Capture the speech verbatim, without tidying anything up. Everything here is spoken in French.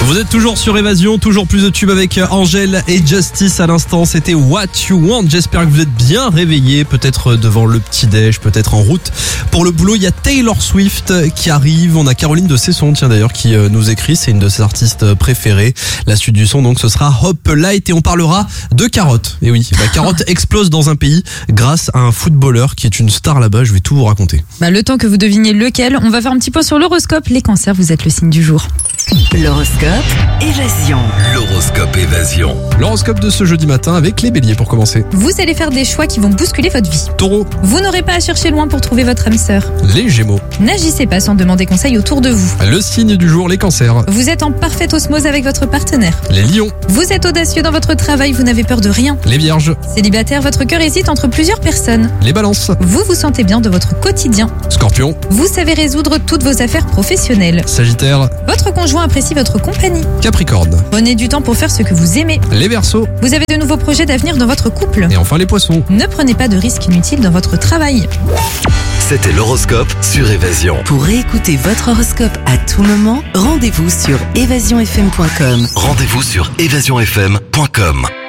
Vous êtes toujours sur Évasion, toujours plus de tubes avec Angèle et Justice à l'instant. C'était What You Want. J'espère que vous êtes bien réveillés, peut-être devant le petit-déj, peut-être en route pour le boulot. Il y a Taylor Swift qui arrive. On a Caroline de Cesson, tiens d'ailleurs, qui nous écrit. C'est une de ses artistes préférées. La suite du son, donc, ce sera Hop Light et on parlera de carottes. Et oui, la carotte explose dans un pays grâce à un footballeur qui est une star là-bas. Je vais tout vous raconter. Bah, le temps que vous deviniez lequel, on va faire un petit point sur l'horoscope. Les cancers, vous êtes le signe du jour. L'horoscope Évasion. L'horoscope Évasion. L'horoscope de ce jeudi matin avec les béliers pour commencer. Vous allez faire des choix qui vont bousculer votre vie. Taureau, Vous n'aurez pas à chercher loin pour trouver votre âme sœur. les gémeaux. N'agissez pas sans demander conseil autour de vous. Le signe du jour, les cancers. Vous êtes en parfaite osmose avec votre partenaire. Les lions, Vous êtes audacieux dans votre travail, vous n'avez peur de rien. les vierges. Célibataire, votre cœur hésite entre plusieurs personnes. Les balances. Vous vous sentez bien de votre quotidien. Scorpion, Vous savez résoudre toutes vos affaires professionnelles. Sagittaire, Votre conjoint apprécie votre compagnie. Capricorne. Prenez du temps pour faire ce que vous aimez. Les Verseaux. Vous avez de nouveaux projets d'avenir dans votre couple. Et enfin les poissons. Ne prenez pas de risques inutiles dans votre travail. C'était l'horoscope sur Évasion. Pour réécouter votre horoscope à tout moment, rendez-vous sur évasion f m point com. Rendez-vous sur évasion f m point com.